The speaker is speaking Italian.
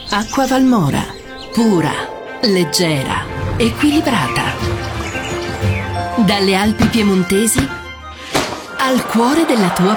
Acqua Valmora, pura, leggera, equilibrata. Dalle Alpi piemontesi al cuore della tua